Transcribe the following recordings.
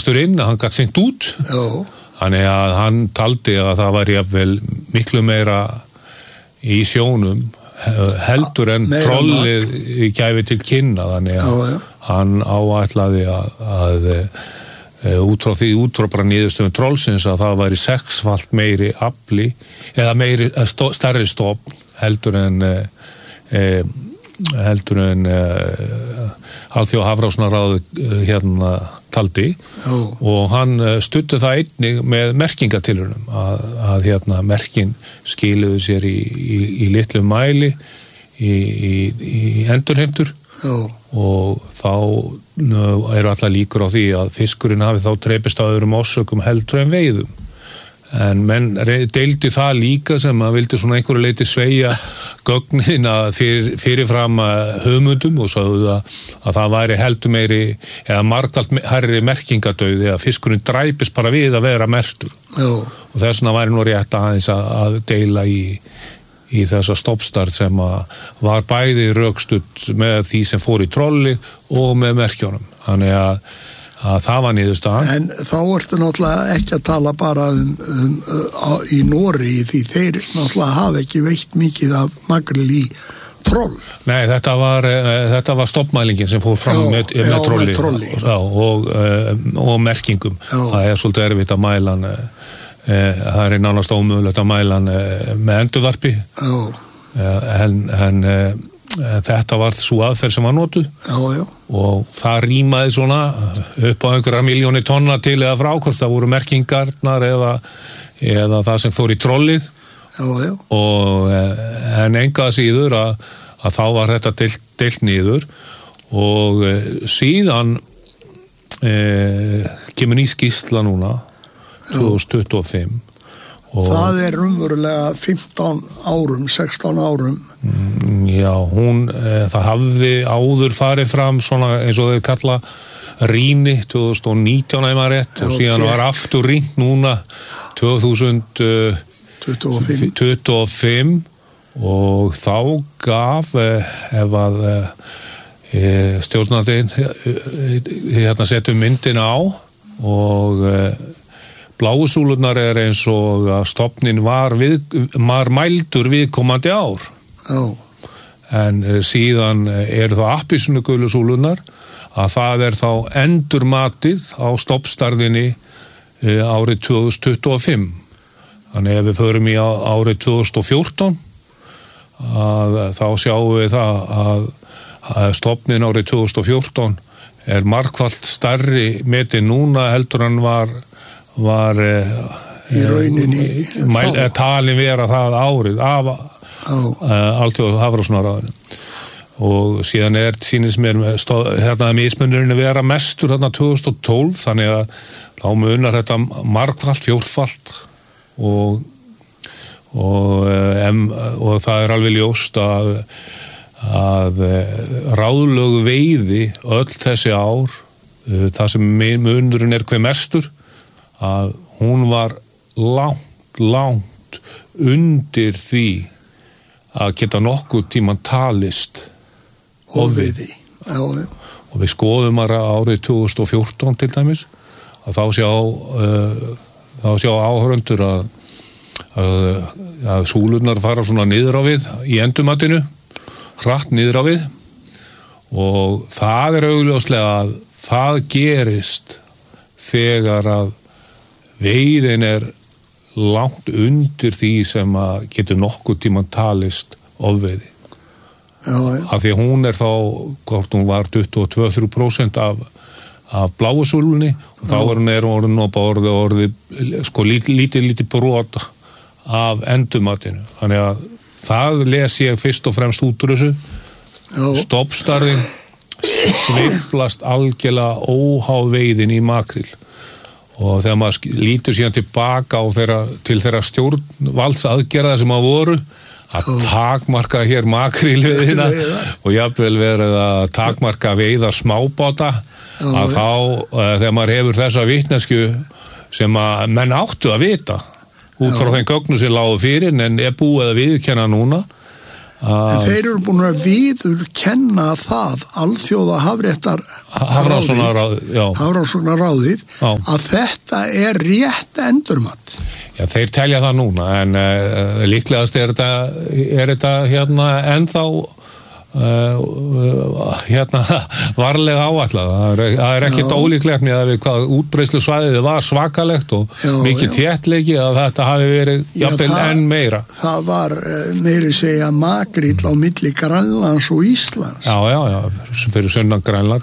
lesturinn, hann gat syngt út. Já. Þannig að hann taldi að það var jafnvel miklu meira í sjónum heldur en trollið gæfi til kynna, þannig að hann áætlaði að út frá bara niðurstöðum trollsins að það væri 6-falt meiri afli eða stærri stofn heldur en Alþjóða Hafrannsóknaráðið hérna taldi og hann studdi það einnig með merkingatilraunum að hérna merkin skiluðu sér í litlum mæli í endurheimtur og þá eru allar líkur á því að fiskurinn hafi þá drepist á öðrum orsökum heldur en veiðum. En menn deildi það líka sem að vildi svona einhverju leyti sveigja gögnin fyrirfram hugmyndum og sagði að það væri heldur meiri eða margfalt hærri merkingadauði að fiskurinn dræpist bara við að vera merktur. Og þess vegna væri nú rétt aðeins að deila í þessa stoppstart sem var bæði rökstudd með því sem fór í trolli og með merkjónum. Þannig að það var niðurstaðan. En þá ertu náttúrulega ekki að tala bara í Noregi því þeir náttúrulega hafa ekki veitt mikið af makrel í troll. Nei, þetta var stoppmælingin sem fór fram með trolli. Og merkingum. Það svolítið erfitt að mæla hann. Það nánast ómögulegt að mæla hann með endurvarpi. En þetta var svo aðferð sem var notuð og það rýmaði svona upp á einhverjar milljónir tonna til eða frá, hvort það voru merkingarnar eða það sem fór í trollið en enga síður að þá var þetta deilt niður og síðan kemur ný skýrsla núna 2025 og það raunverulega 15 árum, 16 árum. Já, það hafði áður farið fram svona eins og þau kalla rýni 2019 ef maður rétt og síðan var aftur rýnt núna 2025 og þá gaf ef að stjórnandinn hérna setjum myndina á og bláusúlurnar eins og að stofnin var mældur viðkomandi ár. En síðan eru þá appelsínugulsúlurnar að það þá endurmatið á stofnstærðinni árið 2025. Þannig ef við förum í árið 2014 þá sjáum við það að stofnin árið 2014 margfalt stærri metin núna heldur hann var í rauninni talin vera það árið af Alþjóða Hafrannsóknaráðinu og síðan sýnist mér hérna mismunurinn vera mestur hérna 2012 þannig að þá munar þetta margfalt, fjórfalt og það alveg ljóst að ráðlögu veiði öll þessi ár það sem munurinn hve mestur að hún var langt undir því að geta nokkuð tíman talist ofveiði. Og við skoðum árið 2014 til dæmis að þá sjá áhorfendur að súlurnar fara svona niður á við í endurmatinu, hratt niður á við og það augljóslega að það gerist þegar að veiðin langt undir því sem að getur nokkuð tíman talist ofveiði. Af því að hún þá, hvort hún var 22-23% af bláusúlunni og þá orðin orðið sko lítið brot af endurmatinu. Þannig að það les ég fyrst og fremst út úr þessu. Stoppstærðin sveiflast algjörlega óháð veiðin í makril. Og þegar maður lítur síðan tilbaka til þeirra stjórnvaldsaðgerða sem voru að takmarka hér makrílveiðina og jafnvel verið að takmarka veiða smábáta að þá þegar maður hefur þessa vitneskju sem að menn áttu að vita út frá þeim gögnum sem lágu fyrir en búið að viðurkenna núna En þeir eru búin að viðurkenna það alþjóða hafrannsóknaráðið að þetta rétt endurmat. Já, þeir telja það núna, en líklegast þetta hérna ennþá varlega áætlað. Það ekkert ólíklegt með að við hvað útbreiðslusvæðið var svakalegt og mikið þéttleiki að þetta hafi verið jafnvel enn meira. Það var meiri segja makríll á milli Grænlands og Íslands. Já, fyrir sunnan Grænland.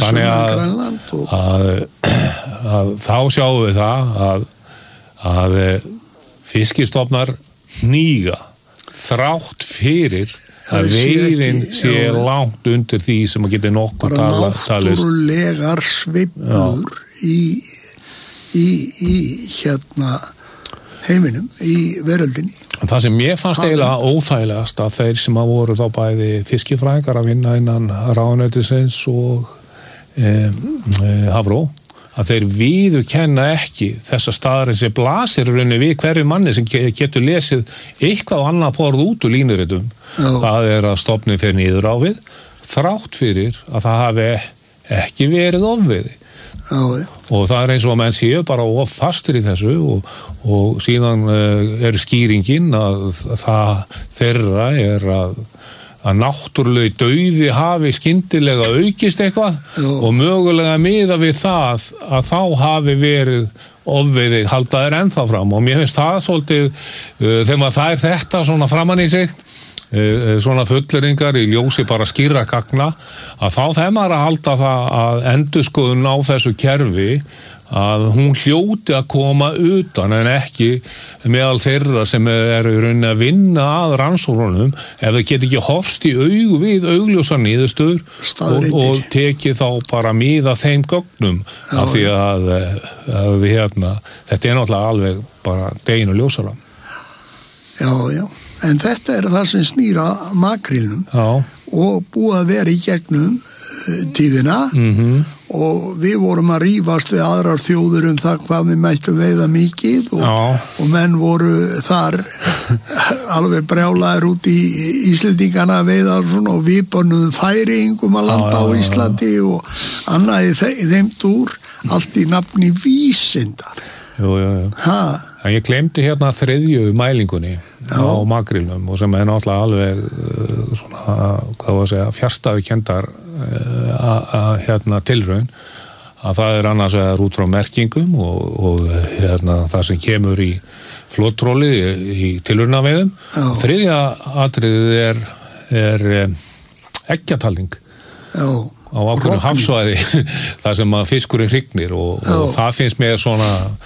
Að þá sjáum við það að fiskistofnar hníga þrátt fyrir að veiðin sé langt undir því sem að geta nokkuð talist. Bara náttúrulegar sveiflur í heiminum, í veröldinni. Það sem mér fannst eiginlega óþægilegast að þeir sem að voru þá bæði fiskifræðingar að vinna innan ráðuneytisins og Hafró, að þeir viðurkenna ekki þessa staðarinn sem blasir raunni við hverju manni sem getur lesið eitthvað annað borð út úr línuritum. Það að stofninn fer niður á við þrátt fyrir að það hafi ekki verið ofveiði. Og það eins og að menn séu bara of fastir í þessu og síðan skýringin að það þeirra að náttúrulega dauði hafi skyndilega aukist eitthvað og mögulega miða við það að þá hafi verið ofveiði haldaðir ennþá fram og mér finnst það svolítið þegar maður fær þetta svona framan í sig svona fulleringar í ljósi bara skýra gagna að þá þegar maður að halda það að endurskoðun á þessu kerfi að hún hljóti að koma utan en ekki meðal þeirra sem eru í rauninni að vinna að rannsóknunum ef þau get ekki horfst í augu við augljósar niðurstöður og tekið þá bara miða þeim gögnum af því að þetta náttúrulega alveg bara deginu ljósara. Já, en þetta það sem snýra makrílnum og búið að vera í gegnum tíðina og við vorum að rífast við aðrar þjóðir það hvað við mættum veiða mikið og menn voru þar alveg brjálaðir út í Íslendingana að veiða svona, og við bönnuðum Færeyingum að landa á Íslandi og annað í þeim dúr allt í nafni vísindar. Jú. En ég glemdi hérna þriðju mælingunni á makrílnum og sem náttúrulega alveg svona, hvað var að segja, fjarstæðukendar tilraun að það annars vegar út frá merkingum og það sem kemur í flotróli í tilraunaveiðum. Þriðja atriðið er eggjatalning á ákveðnu hafsvæði þar sem að fiskurinn hrygnir og það finnst mér svona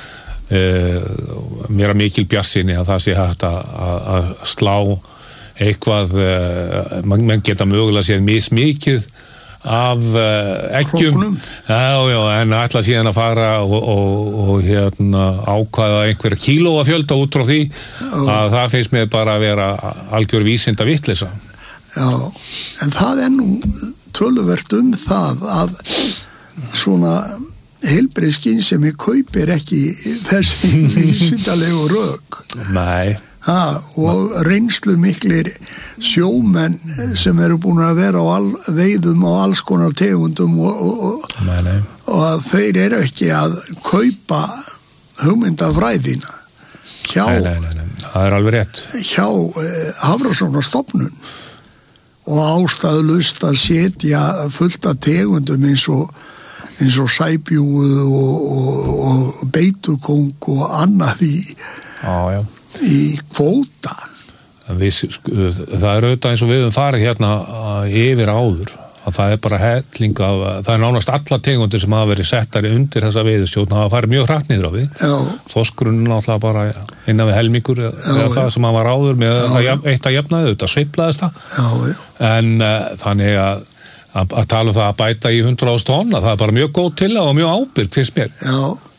mér mikil bjartsýni að það sé hægt að slá eitthvað menn geta mögulega séð mismikið af eggjum en ætla síðan að fara og ákvaða einhverja kílóafjölda út frá því að það finnst mér bara að vera algjör vísinda vitleysa. Já, en það nú töluvert það að svona heilbrigð sem kaupir ekki þessi vísindalegu rök. Nei. Og reynslu miklir sjómenn sem eru búin að vera á veiðum á alls konar tegundum og að þeir eru ekki að kaupa hugmyndafræðina Nei, það alveg rétt. Hjá Hafrannsóknastofnun og ástæðulaust að setja fullt af tegundum eins og sæbjúgu og beitukóng og annað í kvóta. Það auðvitað eins og við farið hérna yfir áður að það bara helling af, það nánast alla tegundir sem hafa verið settari undir þessa veiðistjórn hafa farið mjög hratt niður á við. Þorskurinn náttúrulega bara innan við helmingur eða það sem hann var áður með eitt að jafnaði, þetta sveiflaðist það. En þannig að tala það að bæta í 100.000 tonn, það bara mjög góð til og mjög ábyrg fyrst mér.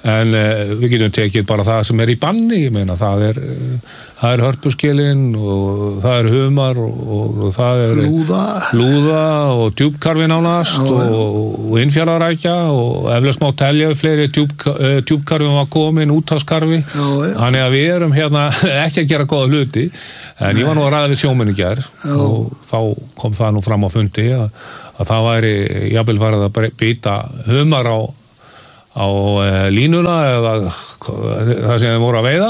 En við getum tekið bara það sem í banni, ég meina, það er hörpuskilin og það er humar og það er lúða og djúpkarfi nánast og innfjarðarækja og eflaust má telja fleiri djúpkarfi var komin, úthafskarfi. Þannig að við erum hérna ekki að gera góða hluti, en ég var nú að ræða við sjómenn í gær og þá kom það nú fram á fundi að það væri jafnvel farið að býta humar á línuna eða það sem þeim voru að veiða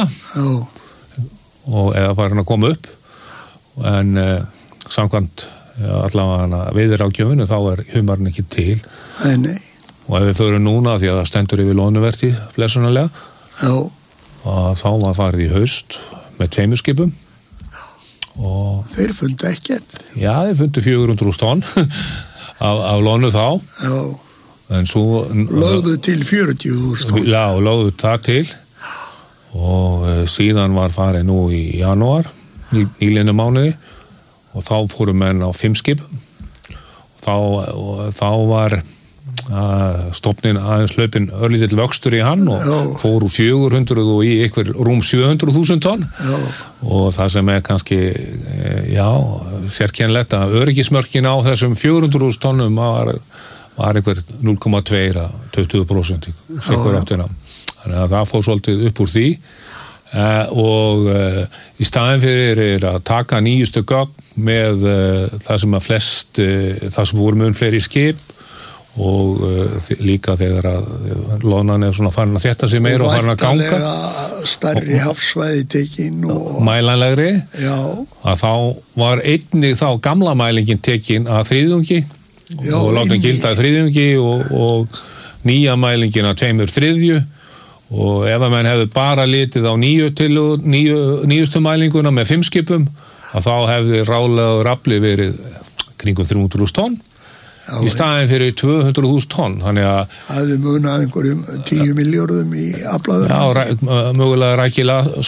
og eða farin að koma upp en samkvæmt allavega veiðiráðgjöfinu þá er humarinn ekki til Nei. Og ef við förum núna því að það stendur yfir loðnuvertíð blessunarlega og þá var farið í haust með 2 skipum og þeir fundu ekkert þeir fundu 400.000 tonn af loðnu þá en svo lögðu til 40.000 já, lögðu það til og síðan var farið nú í janúar nýliðnu mánuði og þá fóru menn á 5 skipum og þá var stofnin aðeins hlaupin örlítill vöxtur í hann og fór úr 400 og í ykkur rúm 700.000 tonn og það sem er kannski sérkennilegt að öryggismörkin á þessum 400.000 tonnum var einhver 0,2 að 20% einhver áttina. Þannig að það fór svolítið upp úr því og í staðinn fyrir að taka nýjustu gögn með það sem að það sem voru mun fleiri skip og líka þegar að loðnan er svona farin að þétta sig meira og farin að ganga. Og væntanlega stærri hafsvæði tekin og mælanlegri. Að þá var einnig þá gamla mælingin tekin að þriðjungi og látum gilda þriðjungi og nýja mælingin að 2/3 og ef að menn hefðu bara litið á nýjustu mælinguna með 5 skipum að þá hefði ráðlegur afli verið kringum 300.000 tonn í staðinn fyrir 200.000 tonn þannig að hefði munað einhverjum 10 milljörðum í aflaður mögulega rækilega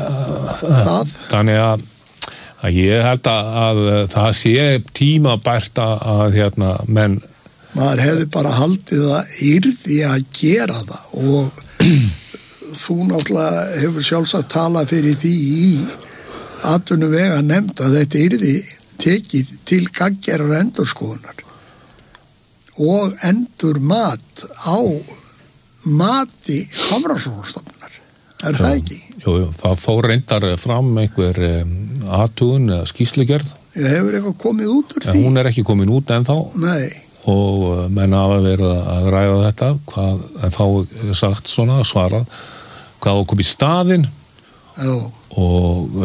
það þannig að ég held að það sé tímabært að menn maður hefði bara haldið að yrði að gera það og þú náttúrulega hefur sjálfsagt talað fyrir því í atvinnuvega nefnd að þetta yrði tekið til gagngerðar endurskoðunar og endur mat á mati Hafrannsóknastofnunar það ekki? Jú, það fór reyndar fram einhver athugun eða skýrslugerð. Hefur eitthvað komið út úr því? Hún er ekki komin út ennþá. Nei. Og menn hafa verið að ræða þetta, en þá er sagt svona, svarað, hvað kom í staðinn. Já. Og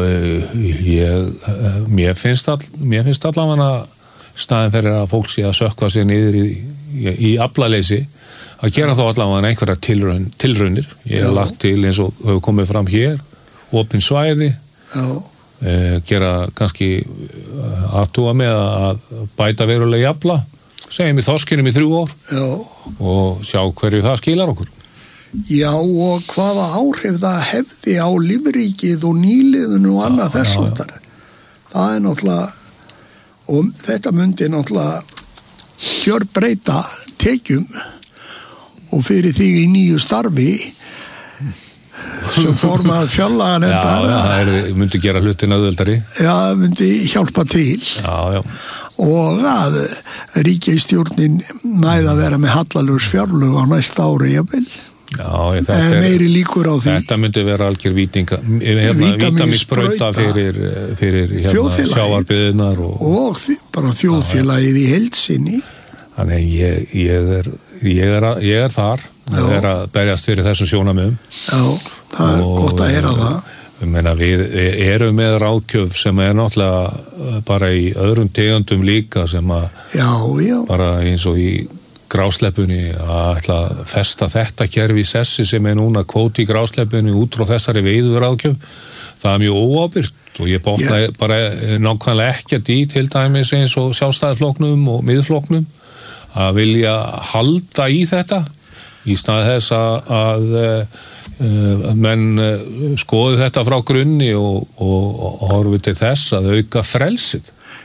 mér finnst allavega staðinn fyrir að fólk sé að sökkva sig niður í aflaleysi að gera þá allavega einhverja tilraunir. Ég hef lagt til eins og hefur komið fram hér, opin svæði, gera kannski athuga með að bæta verulega í afla, segjum í þorskinum í 3 ár og sjá hverju það skilar okkur. Já, og hvaða áhrif það hefði á lífríkið og nýliðun og annað þess áttar. Það er náttúrulega, og þetta myndi náttúrulega gjörbreyta tekjum og fyrir því í nýju starfi sem formað fjárlaganefndar það myndi gera hlutin auðveldari myndi hjálpa til og að ríkisstjórnin næði að vera með hallalögs fjárlög á næsta ári jafnvel meiri líkur á því þetta myndi vera algjör vítaminsbrauta fyrir sjávarbyggðirnar og bara þjóðfélagið í heild sinni. Þannig ég er þar að berjast fyrir þessum sjónarmiðum. Já, það er gott að heyra það. Ég meina, við erum með ráðgjöf sem er náttúrulega bara í öðrum tegundum líka sem að bara eins og í grásleppunni að ætla að festa þetta kerfi í sessi sem er núna kvóti í grásleppunni út frá þessari veiðuráðgjöf. Það er mjög óábyrgt og ég botnaði bara nákvæmlega ekkert í til dæmis eins og Sjálfstæðisflokknum og Miðflokknum að vilja halda í þetta í stað þess að menn skoði þetta frá grunni og horfi til þess að auka frelsið.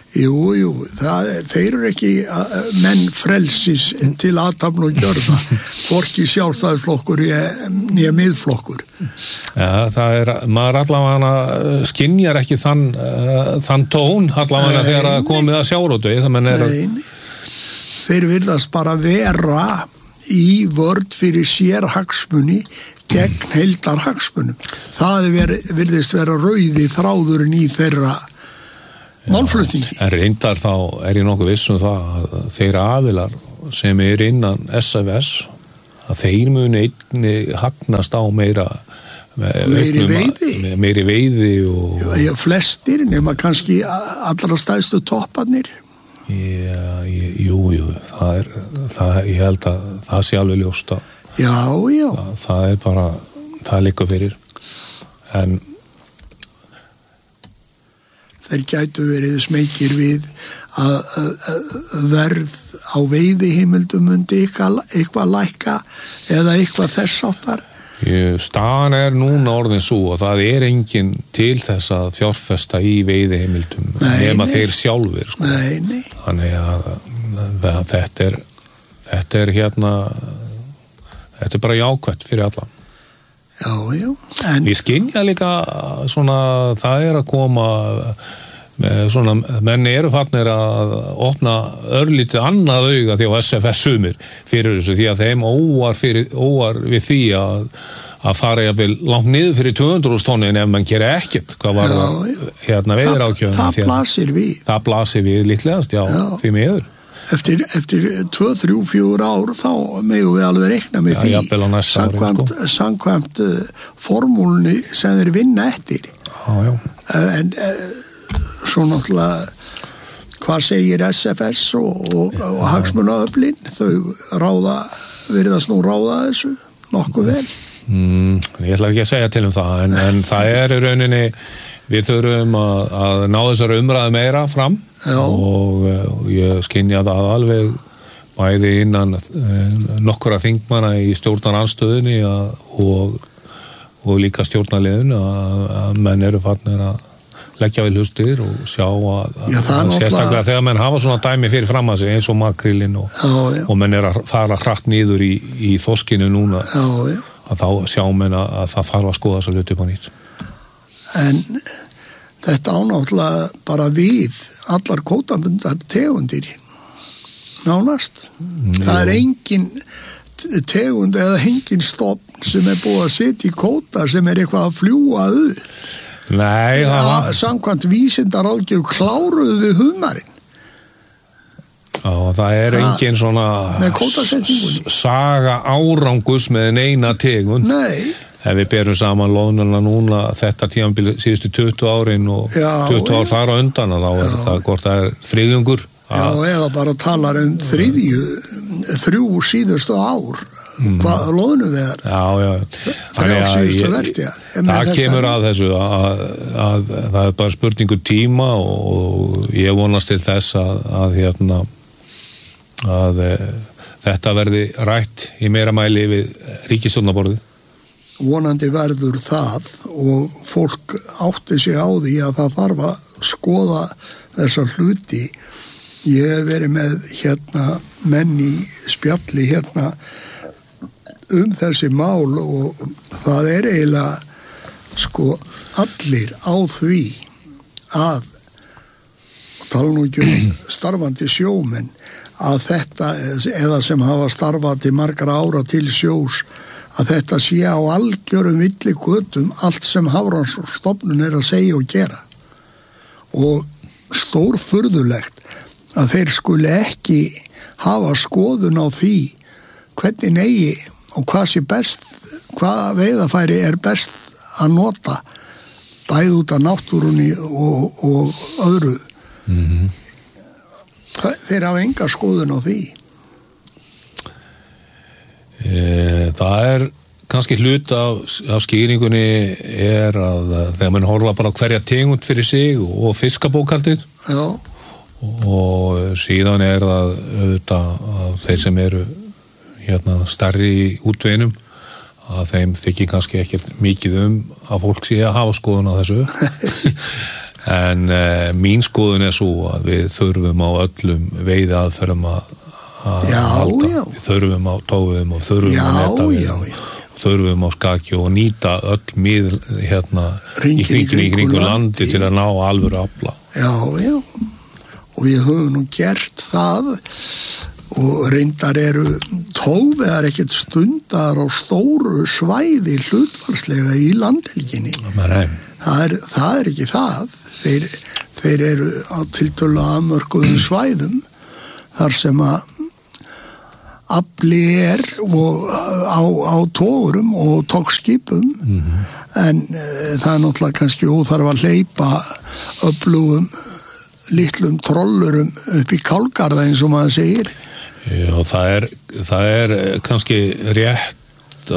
Jú, þeir eru ekki menn frelsis til athafn og gjörða, hvorki sjálfstæðisflokkur nýja miðflokkur. Ja, maður allavega skynjar ekki þann tón allavega þegar að komið að sjávarútvegi. Þeir virðast bara vera í vörn fyrir sérhagsmuni gegn heildarhagsmunum. Það virðist vera rauði þráðurinn í þeirra málflutningi. En reyndar þá ég nokkuð viss það að þeir aðilar sem innan SFS að þeir muni einni hagnast á meiri veiði og flestir nema kannski allra stæðstu topparnir. Jú, ég held að það sé alveg ljóst að það bara, það liggur fyrir. En þeir gætu verið smekir við að verð á veiðiheimildum mundi eitthvað lækka eða eitthvað þess áttar. Staðan núna orðin svo að það engin til þess að fjárfesta í veiðiheimildum nema þeir sjálfir. Sko. Nei. Þannig að þetta er bara jákvætt fyrir alla. Já. Ég skynja líka svona, það að koma svona, menn eru farnir að opna örlítið annað auga því á SFS sumir fyrir þessu, því að þeim óar við því að fara jafnvel langt niður fyrir 200.000 tonnin ef mann gerir ekkert hvað var veiðiráðgjöfum. Það blasir við líklegast, því miður. Eftir 2, 3, 4 ár þá megum við alveg reikna með því samkvæmt formúlunni sem þeir vinna eftir. En svo náttúrulega hvað segir SFS og hagsmunaöflin, þau virðast nú ráða þessu nokkuð vel. Ég ætla ekki að segja til það en það í rauninni við þurfum að ná þessar umræðu meira fram. Og ég skynja það alveg bæði innan nokkura þingmanna í stjórnarandstöðunni og líka stjórnarliðun að menn eru farnir að leggja vel hlustir og sjá að sérstaklega þegar menn hafa svona dæmi fyrir fram að sig eins og makrílinn og menn að fara hratt niður í þoskinu núna að þá sjá menn að það þarf að skoða þessa hluti upp á nýtt. En þetta ánáttúrulega bara við allar kvótabundar tegundir nánast. Það engin tegund eða engin stofn sem búið að setja í kvóta sem eitthvað að fljúa auð. Nei, samkvæmt vísindaráðgjöf kláruðu við humarinn. Það engin svona saga árangus með neina tegund. Nei. Ef við berum saman loðnuna núna þetta tímabil síðustu 20 árin og 20 ár þar á undan þá það hvort það þriðjungur. Eða bara talar 3 síðustu ár hvað loðnu við það kemur að þessu að það bara spurningu tíma og ég vonast til þess að þetta verði rætt í meira mæli við ríkisstjórnarborðið. Vonandi verður það og fólk átti sig á því að það þarf að skoða þessa hluti. Ég hef verið með menn í spjalli þessi mál og það eiginlega allir á því að tala nú ekki starfandi sjómenn að þetta eða sem hafa starfað til margra ára til sjós að þetta sé á algjörum villigötum allt sem Hafrannsóknastofnun að segja og gera. Og stórfurðulegt að þeir skuli ekki hafa skoðun á því hvernig eigi og hvað sé best, hvaða veiðafæri best að nota bæði út af náttúrunni og öðru. Þeir hafa enga skoðun á því. Það kannski hlut af skýringunni að þegar mann horfa bara á hverja tegund fyrir sig og fiskabókhaldið og síðan það auðvitað að þeir sem eru stærri í útveginum að þeim þykir kannski ekki mikið að fólk sé að hafa skoðun á þessu En mín skoðun svo að við þurfum á öllum veiðaðferðum að halda. Já. Við þurfum á tófum og þurfum á netaveiðum og þurfum á skaki og nýta öll miðl í kringum landi til að ná alvöru afla. Já. Og við höfum nú gert það og reyndar eru tófeðar ekkert stundar á stóru svæði hlutfarslega í landhelginni. Það er ekki það. Þeir eru á tiltölulega afmörkuðum svæðum þar sem að afli og á tógurum og tókskipum en það er náttúrulega kannski óþarf að hleypa öflugum litlum trollurum upp í kálgarða eins og maður segir. Já, það er kannski rétt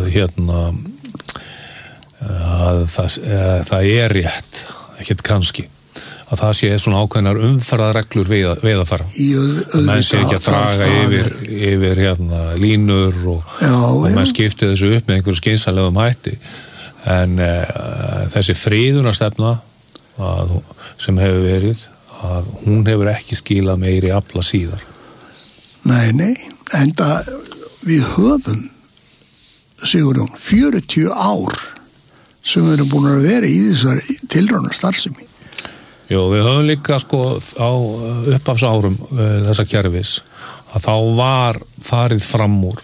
að það er rétt, ekkert kannski, að það sé svona ákveðnar umferðarreglur veiðafara. Menn sé ekki að draga yfir línur og menn skipti þessu upp með einhverju skynsamlegum hætti. En þessi friðunarstefna sem hefur verið, að hún hefur ekki skilað meiri afla síðar. Nei, enda við höfum, Sigurjón, 40 ár sem við erum búin að vera í þessari tilraunastarfsemi. Jó, við höfum líka á upphafsárum þessa kerfis að þá var farið fram úr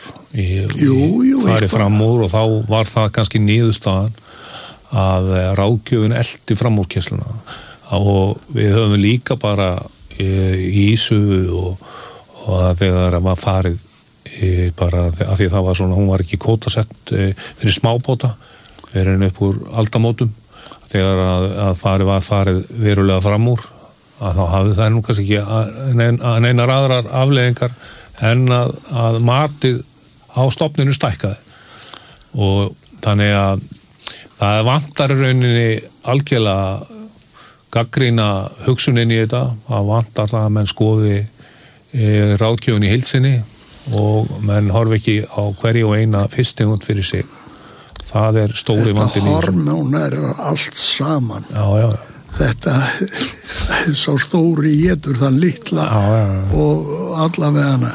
og þá var það kannski niðurstaðan að ráðgjöfin elti framúrkeyrsluna og við höfum líka bara í Ísu og að þegar var farið bara að því það var svona, hún var ekki kvótasett fyrir smábáta fyrir upp úr aldamótum þegar að var farið verulega fram úr að þá hafði það nú kannski ekki neinar aðrar afleiðingar en að matið á stofninu stækkaði og þannig að það vantar í rauninni algjörlega gagnrýna hugsunin í þetta, að vantar það að menn skoði ráðgjöfun í heildsinni og menn horfi ekki á hverju og eina fyrsttegund fyrir sig. Það er stóri vandinn í þessu. Þetta hormón er allt saman. Já. Þetta sá stóri étur þann litla og allavega hana.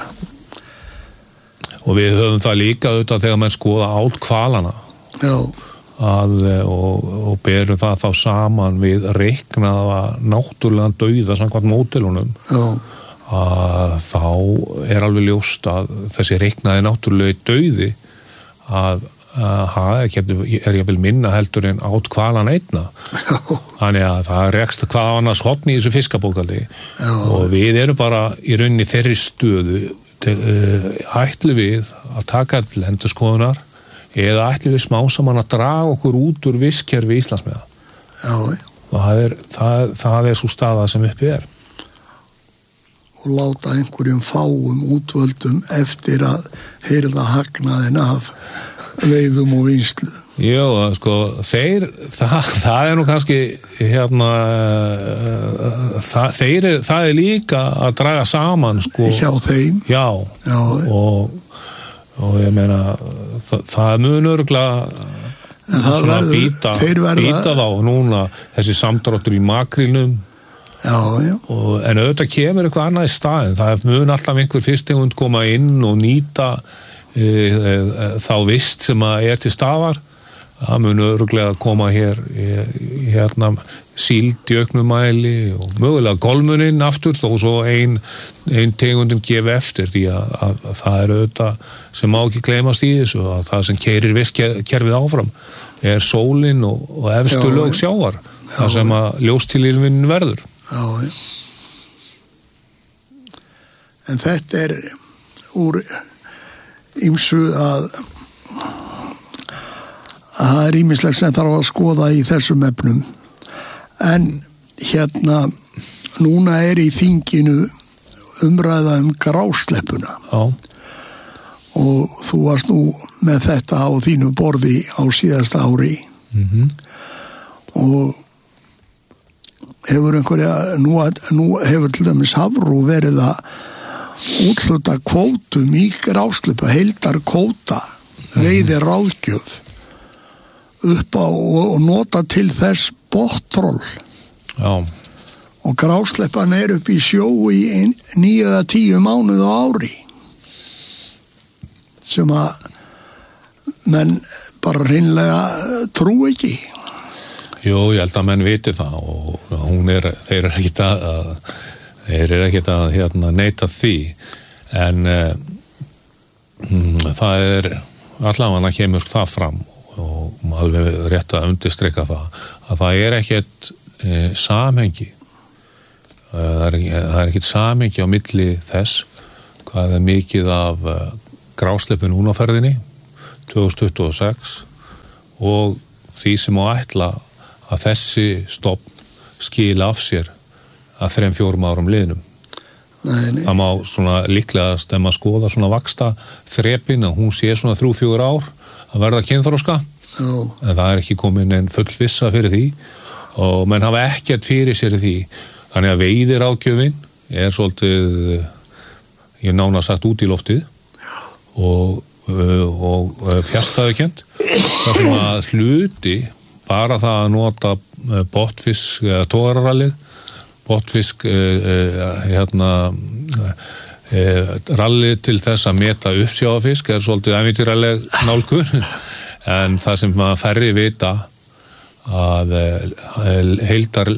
Og við höfum það líka auðvitað þegar menn skoða át hvalana. Já. Og berum það þá saman við reiknaða náttúrulegan dauða samkvæmt módelunum. Já. Að þá er alveg ljóst að þessi reiknaði náttúrulega dauði að er ég vil minna heldur en át hvalan einna. Þannig að það rekst hvað annars hotni í þessu fiskabókaldi og við erum bara í rauninni þeirri stöðu ætlu við að taka til endurskoðunar eða ætlu við smá saman að draga okkur út úr vistkerfi Íslandsmiða. Það er svo staða sem uppi er. Og láta einhverjum fáum útvöldum eftir að heyrða hagnaðin af veiðum og vinslu. Jó, það er nú kannski það er líka að draga saman hjá þeim. Já. Og ég meina það mun örugglega býta þá núna þessi samdráttur í makrílnum. Já. En auðvitað kemur eitthvað annað í staðinn. Það mun alltaf einhver fyrsttegund koma inn og nýta þá vist sem er til staðar. Það mun örugglega koma hér síld í auknum mæli og mögulega golmuninn aftur þó svo ein tegundum gefi eftir því að það er auðvitað sem má ekki gleymast í þessu að það sem keyrir vistkerfið áfram er sólin og efstu lög sjávar það sem að ljóstilífin verður. Já. En þetta er úr ýmsu að það er ýmislegt sem þarf að skoða í þessum efnum. En núna er í þinginu umræða grásleppuna. Já. Og þú varst nú með þetta á þínu borði á síðasta ári. Og hefur nú hefur til dæmis Hafró verið að úthluta kvótum í grásleppu, heildar kvóta, veiði ráðgjöf upp á og nota til þess bottroll. Já. Og grásleppan upp í sjó í 9 eða 10 mánuð á ári sem að menn bara hreinlega trú ekki. Jú, ég held að menn viti það og þeir eru ekkert að neita því en það allavega kemur það fram og alveg rétt að undirstrika það að það ekkert samhengi það ekkert samhengi á milli þess hvað mikið af grásleppu núna á ferðinni 2026 og því sem á ætla að þessi stofn skila af sér að 3-4 árum liðnum. Nei. Það má svona líklegast ef maður skoða svona vaxta þrepin að hún sé svona 3-4 ár að verða kynþroska en það ekki komin en full vissa fyrir því og menn hafa ekkert fyrir sér því þannig að veiðiráðgjöfin svolítið ég nána sagt út í loftið og fjarstæðukennt þar sem að hluti bara það að nota botnfisk togararallið botnfisk rallið til þess að meta uppsjávarfisk svolítið ævintýraleg nálgun en það sem maður færri vita að heildar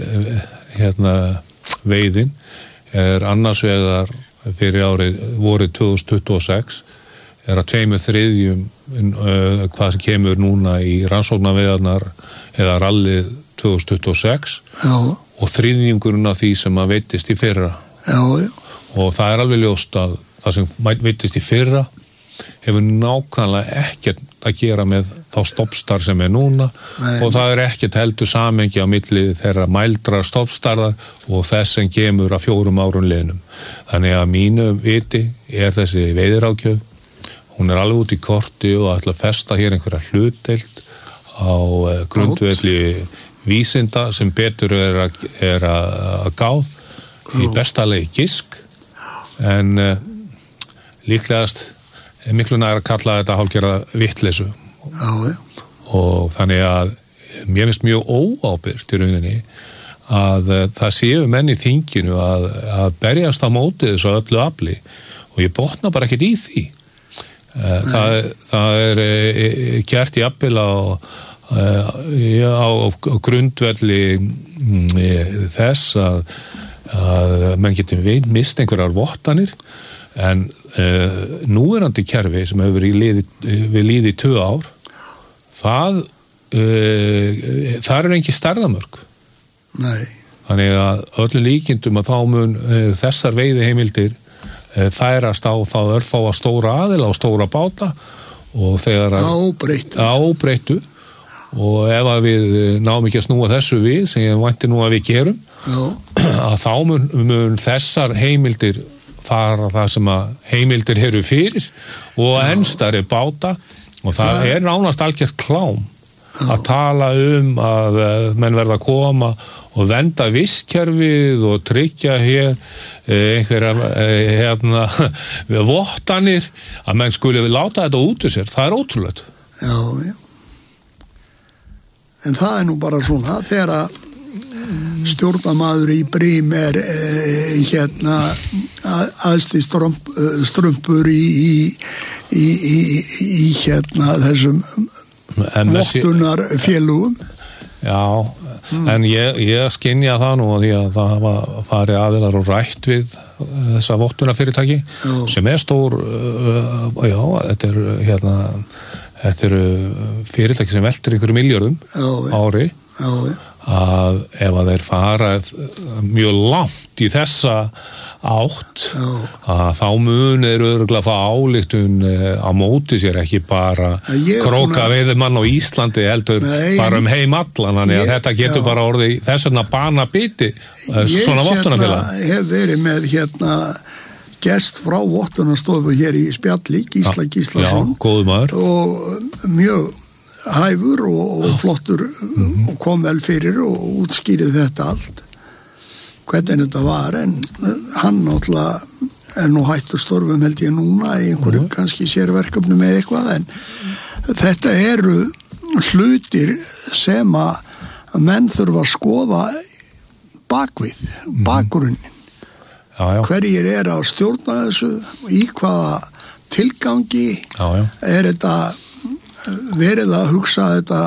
veiðin annars vegar fyrir vorið 2026 að 2/3 hvað sem kemur núna í rannsóknarveiðarnar eða rallið 2026 og 3/3 af því sem að veittist í fyrra. Já. Og það alveg ljóst að það sem veittist í fyrra hefur nákvæmlega ekkert að gera með þá stoppstar sem núna og það ekkert heldur samhengi á milli þeirra mældra stoppstarðar og þess sem kemur að 4 árum liðnum. Þannig að mínu viti þessi veiðiráðgjöf hún alveg út í korti og ætla að festa hér einhverja hlutdeild á grundvelli vísinda sem betur að gáð í bestalegi gisk en líklegast miklu nær að kalla þetta hálfgerða vitleysu og þannig að mér finnst mjög óábyrgt í rauninni að það séu menn í þinginu að berjast á móti þessu öllu afli og ég botna bara ekkert í því. Það gert jafnvel á grundvelli þess að menn getur mist einhverjar vottanir en núverandi kerfi sem hefur við líði 2 ár það engin stærðamörk. Nei. Þannig að öllum líkindum að þá mun þessar veiðiheimildir færast á þá örfáa stóra aðila og stóra báta og þegar ábreyttu og ef að við náum ekki að snúa þessu við sem ég vænti nú að við gerum að þá mun þessar heimildir fara það sem að heimildir eru fyrir og ennstari báta og það nánast algjört klám að tala að menn verða að koma og venda vistkerfið og tryggja hér einhverja vottanir að menn skuli láta þetta út úr sér, það ótrúlegt. Já. En það nú bara svona þegar stjórnamaður í Brím aðsti strumpur í þessum vottunarfélugum. Já, en ég skynja það nú því að það hafa farið aðilar og rætt við þessa vottunarfyrirtæki sem stór, þetta eru fyrirtæki sem veltir einhverjum milljörðum ári að ef að þeir fara mjög langt í þessa átt að þá munir örugglega fá ályktun á móti sér ekki bara króka veiðimann á Íslandi heldur bara heim allan þannig að þetta getur bara orðið þess vegna bana biti svona vottunarfélag. Ég hef verið með gest frá vottunarstofu hér í spjalli Gísla Gíslason og mjög hæfur og flottur og kom vel fyrir og útskýrið þetta allt hvernig þetta var en hann náttúrulega nú hættur störfum held ég núna í einhverju kannski sérverkefni með eitthvað en þetta eru hlutir sem að menn þurfa að skoða bakvið, bakgrunnin. Hverjir að stjórna þessu, í hvaða tilgangi þetta verið að hugsa þetta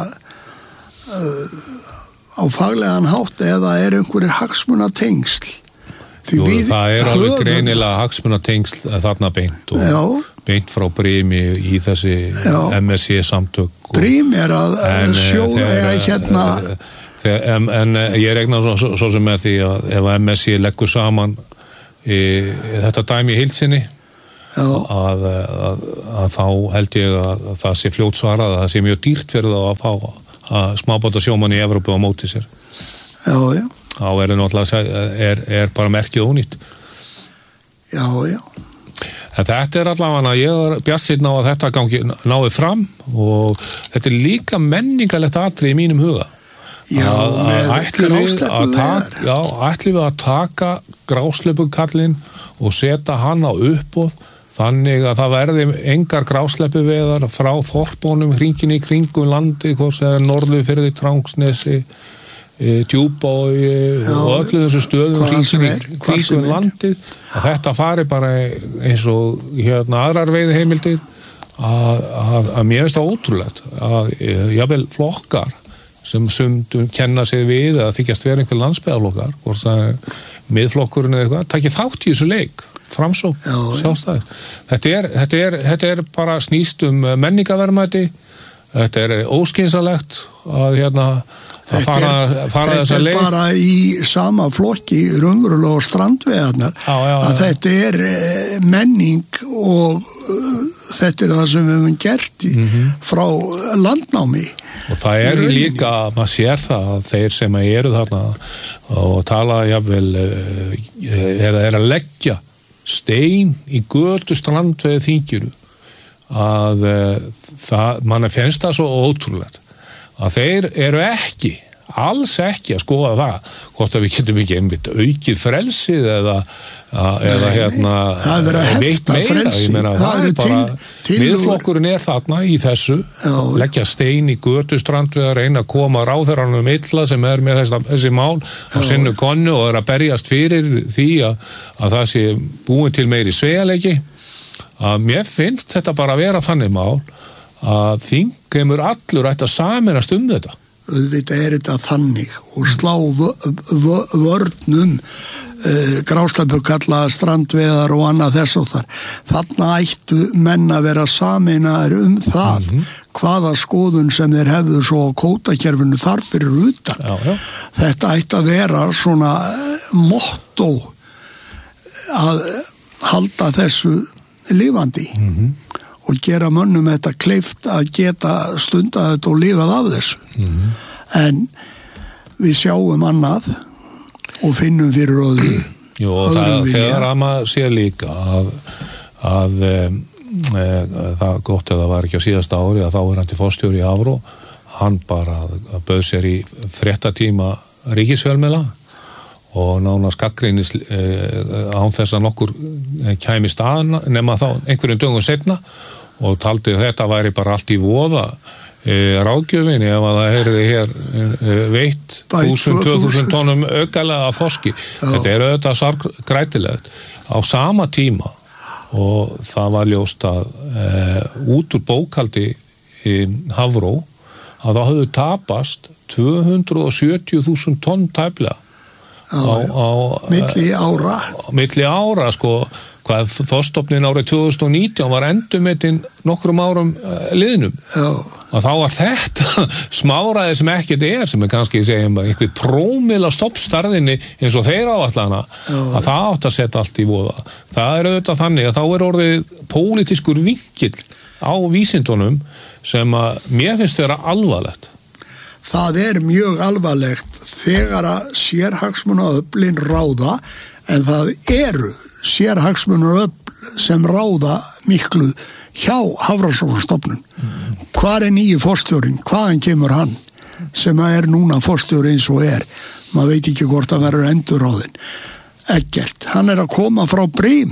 á faglegan hátt eða einhverjir hagsmunatengsl. Það alveg greinilega hagsmunatengsl þarna beint og beint frá Brimi í þessi MSC samtök. Brim að sjóða hérna en ég regna svo sem með því að ef MSC leggur saman þetta dæmi í heilsinni að þá held ég að það sé fljótt svarað að það sé mjög dýrt fyrir það að fá að smábáta sjómann í Evrópu á móti sér. Já. Þá náttúrulega bara merkið ónýtt. Já. En þetta allavega, ég bjartsýnn á að þetta náði fram og þetta líka menningarlegt atriði í mínum huga. Ætlum við að taka grásleppukallinn og setja hann á uppboð þannig að það verði engar grásleppuveiðar frá þorpunum hringinn í kringum landi, hvort sem Norðurfirði, Drangsnesi, Djúpavogi og öllu þessu stöðum hringinn í kringum landið, að þetta fari bara eins og aðrar veiðiheimildir að mér finnst það ótrúlegt að jafnvel flokkar sem sumdum kenna sig við að þykjast vera einhver landsbyggðarflokkar, hvort það miðflokkurinn eða eitthvað, taki þátt í þessu leik, Framsókn, Sjálfstæði. Þetta bara snýst menningarverðmæti, þetta óskynsalegt að fara þessa leik. Þetta bara í sama flokki raunverulega og strandveiðarnar að þetta menning og þetta það sem við höfum gert frá landnámi. Og það líka, maður sér það að þeir sem eru þarna og tala jafnvel að leggja stein í götu strandveið þingjuru að mann finnst það svo ótrúlegt að þeir eru alls ekki að skoða það hvort að við getum ekki einmitt aukið frelsið eða veitt meira. Ég meina það bara miðflokkurinn þarna í þessu leggja stein í götu strandveið, reyna að koma ráðherranum illa sem með þessi mál á sinnu konu og að berjast fyrir því að það sé búin til meiri sveigjanleiki. Að mér finnst þetta bara að vera þannig mál að þingheimur allur ætti að sameinast þetta. Auðvitað þetta þannig og slá vörnum grásleppukalla, strandveiðar og annað þess og þar. Þarna ættu menn að vera sameinaðir það hvaða skoðun sem þeir hefðu svo á kvótakerfinu þar fyrir utan. Þetta ætti að vera svona motto að halda þessu lifandi og gera mönnum þetta kleift að geta stundað þetta og lifað af þessu. En við sjáum annað og finnum fyrir öðru. Jú, þegar að maður sé líka að það gott ef það var ekki á síðasta ári að þá hann til forstjóri í Hafró, hann bara bauð sér í fréttatíma ríkisfjölmiðla og nánast gagnrýnis án þess að nokkur kæmi staðan nema þá einhverjum dögum seinna og taldi þetta væri bara allt í voða ráðgjöfin ef að það heyrði hér veitt 1000-2000 tónum aukalega af þorski. Þetta auðvitað sargrætilegt á sama tíma og það var ljóst að út úr bókhaldi Hafró að það höfðu tapast 270.000 tonn tæplega á milli ára sko, hvað þorskstofninn árið 2019 var endurmetinn nokkrum árum liðnum og þá var þetta smáræði sem ekkert sem kannski segjum eitthvað prómil á stoppstarðinni eins og þeir áallana að það átt að setja allt í voða. Það auðvitað þannig að þá orðið pólitískur vinkill á vísindunum sem að mér finnst vera alvarlegt. Það mjög alvarlegt þegar að sérhagsmunaöflin ráða en það eru sérhagsmunaöfl sem ráða miklu hjá Hafrannsóknastofnun. Hvar nýji forstjórinn? Hvaðan kemur hann sem núna forstjóri eins og maður veit ekki hvort hann verður endurráðinn. Eggert, hann að koma frá Brim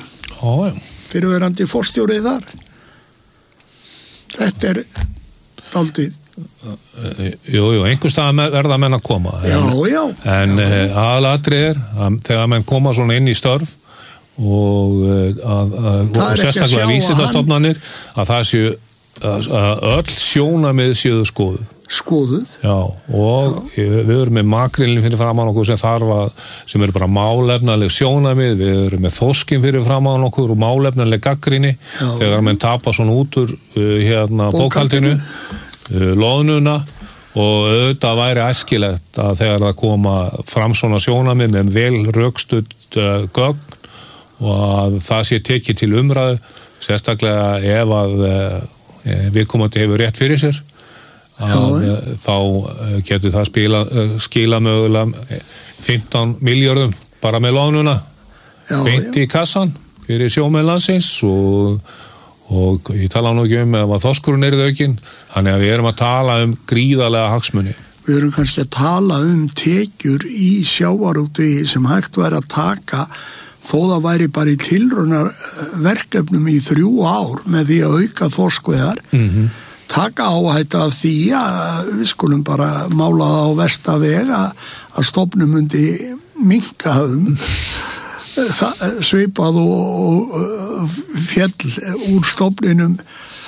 fyrirverandi forstjóri þar. Þetta dálítið Jú, einhvers staðar verða menn að koma. En aðalatriðir, þegar menn koma svona inn í störf og sérstaklega vísindastofnanir, að það séu að öll sjónarmið séu skoðuð. Já, og við erum með makrílinn fyrir framan okkur sem eru bara málefnaleg sjónarmið, við erum með þorskin fyrir framan okkur og málefnaleg gagnrýni þegar menn tapa svona út úr bókhaldinu, loðnuna, og auðvitað væri æskilegt að þegar það koma fram svona sjónarmið með vel rökstudd gögn og að það sé tekið til umræðu, sérstaklega ef að viðkomandi hefur rétt fyrir sér, þá getur það skila mögulega 15 milljörðum bara með lánuna beint í kassan fyrir sjómenn landsins og ég tala nú ekki ef að þorskurinn aukinn, þannig að við erum að tala gríðarlega hagsmuni. Við erum kannski að tala tekjur í sjávarútvegi sem hægt væri að taka þó það væri bara í tilraunarverkefnum í 3 ár með því að auka þorskveiðar, taka áhætta af því að við skulum bara mála það á versta veg að stofnum myndi minnka svipað og fjall úr stofninum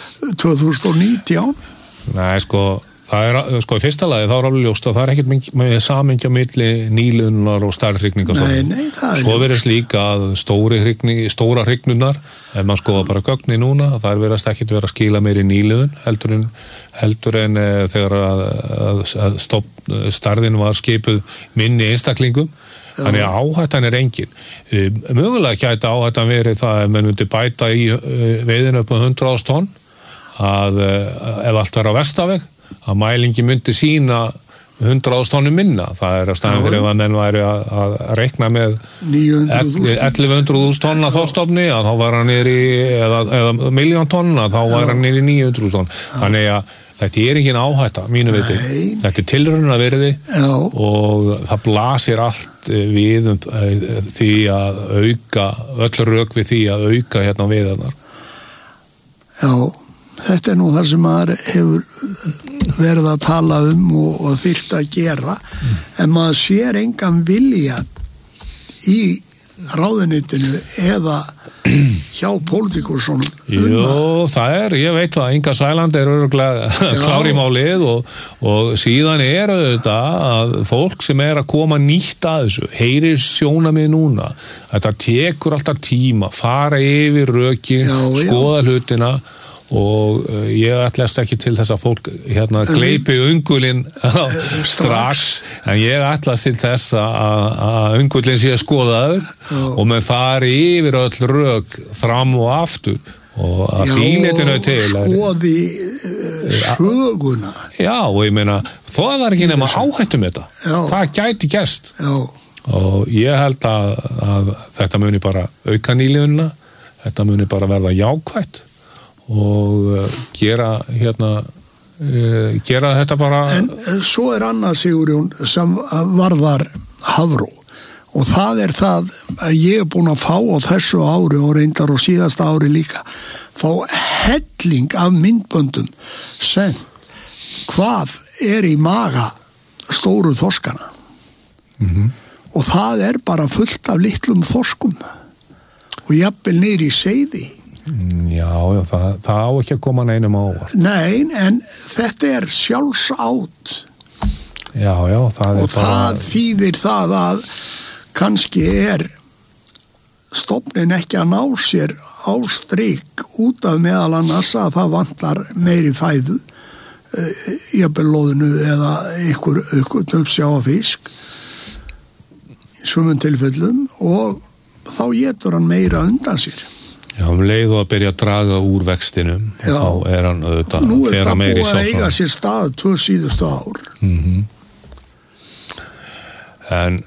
2019. Nei, það er, í fyrsta lagi þá alveg ljóst að það ekkert með samengja milli nýlunar og stærðhrygningar. Svo verðist líka að stóra hrygnunar, ef maður skoða bara gögni núna, það verðast ekkert vera að skila meiri nýluðun heldur en þegar að stærðin var skipuð minni einstaklingum. Þannig að áhættan engin. Mögulega gæti áhættan verið það ef mann myndi bæta í veiðinu upp á 100.000 tonn, að ef allt var á vestaveg, að mælingi myndi sína 100.000 tonnum minna. Það er að staðan fyrir að menn væri að reikna með 1100.000 tonna þorskstofni, að þá var hann niður í eða 1.000.000 tonna, þá var hann niður í 900.000 tonn. Þannig að þetta er engin áhætta, mínu viti. Þetta er tilraunavirði og það blasir allt við því að auka, öll rök við því að auka hérna veiðarnar. Já. Þetta er nú það sem maður hefur verið að tala og þyrft að gera, en maður sér engan vilja í ráðuneytinu eða hjá pólitíkursonum. Jú, það ég veit það, Inga Sæland örugglega klár í málið og síðan auðvitað að fólk sem að koma nýtt að þessu, heyrir sjónarmið núna, þetta tekur alltaf tíma, fara yfir rökin, skoða hlutina, og ég ætlast ekki til þess að fólk gleypi öngulinn strax, en ég ætlast til þess að öngulinn sé skoðaður og með fari yfir öll rök fram og aftur og að þýletinu til skoði söguna. Já, og ég meina þó að það er ekki nema áhættum þetta, það gæti gerst. Og ég held að þetta muni bara auka nýliðunina, þetta muni bara verða jákvætt og gera þetta bara. En svo annað, Sigurjón, sem varðar Hafró, og það það að ég búin að fá á þessu ári og reyndar og síðasta ári líka, fá helling af myndböndum sem hvað í maga stóru þorskana. Og það bara fullt af litlum þorskum og jafnvel niður í seiði. Já, það á ekki að koma neinum á óvart. Nei, en þetta sjálfsátt. Já, það og það þýðir það að kannski stofnin ekki að ná sér á strik út af meðal annars að það vantar meiri fæðu, jafnvel loðinu eða ykkur uppsjávarfisk í sumum tilfellum, og þá étur hann meira undan sér. Já, leið og að byrja að draga úr vextinum, og þá hann auðvitað nú það búið að eiga sér stað 2 síðustu ár. En